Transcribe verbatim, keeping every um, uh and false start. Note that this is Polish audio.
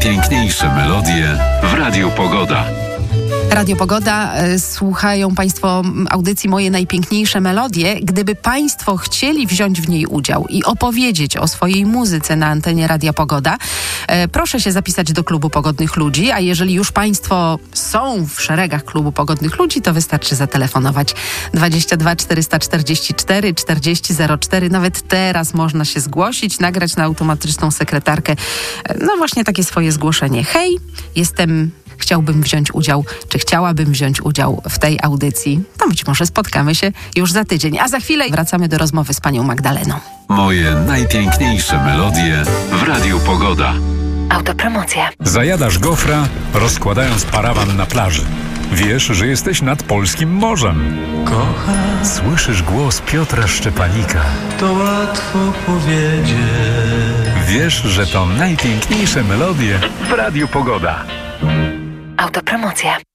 Piękniejsze melodie w Radiu Pogoda. Radio Pogoda, e, słuchają Państwo audycji Moje Najpiękniejsze Melodie. Gdyby Państwo chcieli wziąć w niej udział i opowiedzieć o swojej muzyce na antenie Radia Pogoda, e, proszę się zapisać do Klubu Pogodnych Ludzi, a jeżeli już Państwo są w szeregach Klubu Pogodnych Ludzi, to wystarczy zatelefonować dwadzieścia dwa czterysta czterdzieści cztery czterdzieści zero cztery. Nawet teraz można się zgłosić, nagrać na automatyczną sekretarkę, e, no właśnie takie swoje zgłoszenie. Hej, jestem... Chciałbym wziąć udział, czy chciałabym wziąć udział w tej audycji, to być może spotkamy się już za tydzień. A za chwilę wracamy do rozmowy z panią Magdaleną. Moje najpiękniejsze melodie w Radiu Pogoda. Autopromocja. Zajadasz gofra, rozkładając parawan na plaży. Wiesz, że jesteś nad polskim morzem. Kocham, Słyszysz głos Piotra Szczepanika. to łatwo powiedzieć. Wiesz, że to najpiękniejsze melodie w Radiu Pogoda. Autopromocja.